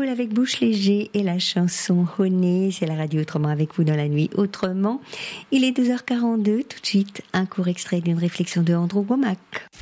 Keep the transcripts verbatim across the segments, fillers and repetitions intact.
Soul avec Bouche Léger et la chanson Honey. C'est la radio Autrement avec vous dans la nuit autrement. Il est deux heures quarante-deux. Tout de suite, un court extrait d'une réflexion de Andrew Womack.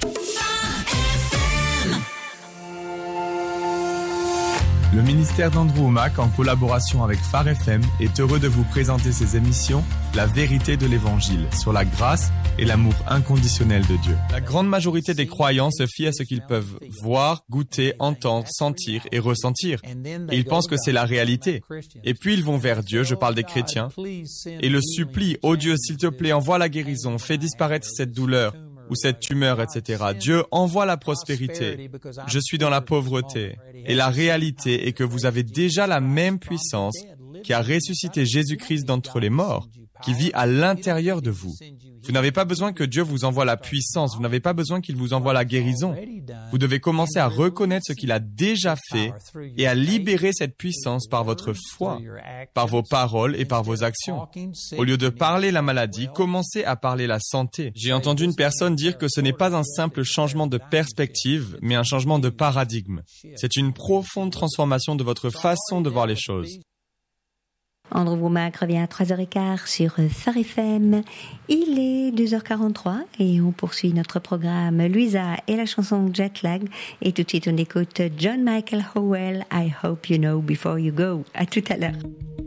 Le ministère d'Andrew Womack, en collaboration avec Phare F M, est heureux de vous présenter ses émissions « La vérité de l'Évangile » sur la grâce et l'amour inconditionnel de Dieu. La grande majorité des croyants se fient à ce qu'ils peuvent voir, goûter, entendre, sentir et ressentir. Et ils pensent que c'est la réalité. Et puis ils vont vers Dieu, je parle des chrétiens, et le supplient « Oh Dieu, s'il te plaît, envoie la guérison, fais disparaître cette douleur » ou cette tumeur, et cetera. Dieu envoie la prospérité. Je suis dans la pauvreté. Et la réalité est que vous avez déjà la même puissance qui a ressuscité Jésus-Christ d'entre les morts, qui vit à l'intérieur de vous. Vous n'avez pas besoin que Dieu vous envoie la puissance, vous n'avez pas besoin qu'il vous envoie la guérison. Vous devez commencer à reconnaître ce qu'il a déjà fait et à libérer cette puissance par votre foi, par vos paroles et par vos actions. Au lieu de parler la maladie, commencez à parler la santé. J'ai entendu une personne dire que ce n'est pas un simple changement de perspective, mais un changement de paradigme. C'est une profonde transformation de votre façon de voir les choses. Andrew Womack revient à trois heures quinze sur Phare F M. Il est deux heures quarante-trois et on poursuit notre programme Louisa et la chanson Jetlag. Et tout de suite, on écoute John Michael Howell, I Hope You Know Before You Go. À tout à l'heure.